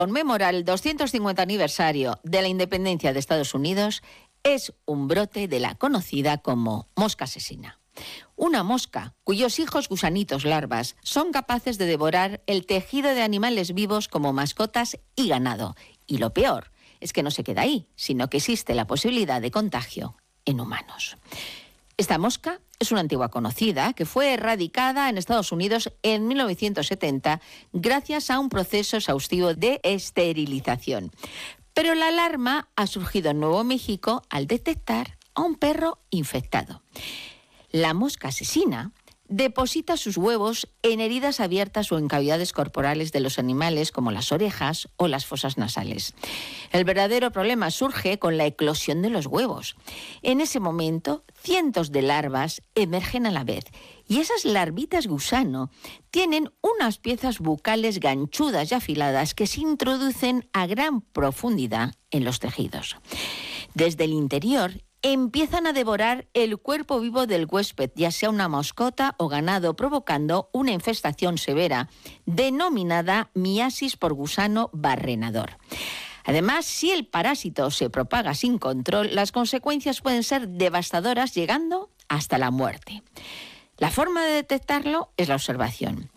conmemorar el 250 aniversario de la independencia de Estados Unidos es un brote de la conocida como mosca asesina. Una mosca cuyos hijos gusanitos larvas son capaces de devorar el tejido de animales vivos como mascotas y ganado. Y lo peor es que no se queda ahí, sino que existe la posibilidad de contagio en humanos. Esta mosca es una antigua conocida que fue erradicada en Estados Unidos en 1970 gracias a un proceso exhaustivo de esterilización. Pero la alarma ha surgido en Nuevo México al detectar a un perro infectado. La mosca asesina deposita sus huevos en heridas abiertas o en cavidades corporales de los animales como las orejas o las fosas nasales. El verdadero problema surge con la eclosión de los huevos. En ese momento, cientos de larvas emergen a la vez y esas larvitas gusano tienen unas piezas bucales ganchudas y afiladas que se introducen a gran profundidad en los tejidos. Desde el interior empiezan a devorar el cuerpo vivo del huésped, ya sea una mascota o ganado, provocando una infestación severa denominada miasis por gusano barrenador. Además, si el parásito se propaga sin control, las consecuencias pueden ser devastadoras, llegando hasta la muerte. La forma de detectarlo es la observación.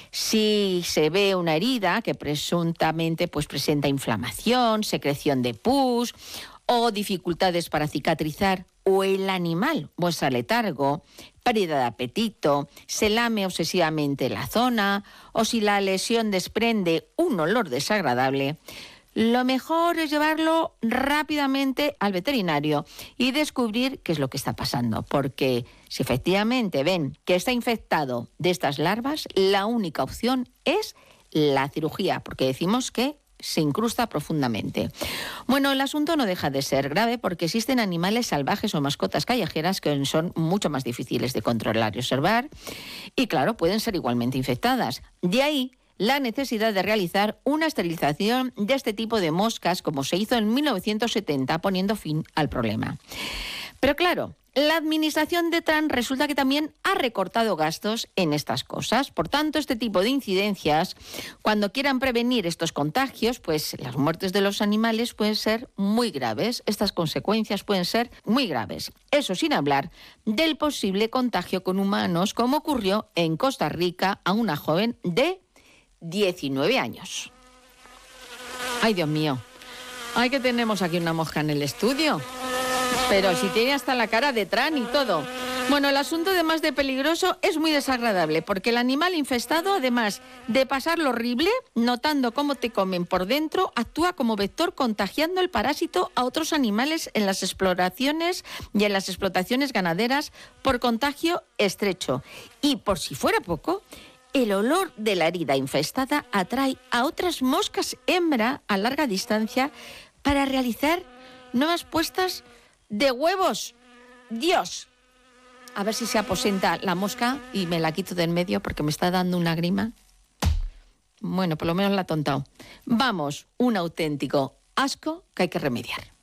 Si se ve una herida que presuntamente presenta inflamación, secreción de pus o dificultades para cicatrizar, o el animal muestra letargo, pérdida de apetito, se lame obsesivamente la zona, o si la lesión desprende un olor desagradable, lo mejor es llevarlo rápidamente al veterinario y descubrir qué es lo que está pasando, porque si efectivamente ven que está infectado de estas larvas, la única opción es la cirugía, porque decimos que se incrusta profundamente. Bueno, el asunto no deja de ser grave porque existen animales salvajes o mascotas callejeras que son mucho más difíciles de controlar y observar y, claro, pueden ser igualmente infectadas. De ahí la necesidad de realizar una esterilización de este tipo de moscas, como se hizo en 1970, poniendo fin al problema. Pero claro, la administración de Trump resulta que también ha recortado gastos en estas cosas. Por tanto, este tipo de incidencias, cuando quieran prevenir estos contagios, las muertes de los animales pueden ser muy graves. Estas consecuencias pueden ser muy graves. Eso sin hablar del posible contagio con humanos, como ocurrió en Costa Rica a una joven de 19 años. Ay, Dios mío. Ay, que tenemos aquí una mosca en el estudio. Pero si tiene hasta la cara de Trump y todo. Bueno, el asunto, además de peligroso, es muy desagradable, porque el animal infestado, además de pasarlo horrible, notando cómo te comen por dentro, actúa como vector contagiando el parásito a otros animales en las exploraciones y en las explotaciones ganaderas por contagio estrecho. Y por si fuera poco, el olor de la herida infestada atrae a otras moscas hembra a larga distancia para realizar nuevas puestas de huevos. Dios. A ver si se aposenta la mosca y me la quito de en medio porque me está dando una grima. Bueno, por lo menos la he tontado. Vamos, un auténtico asco que hay que remediar.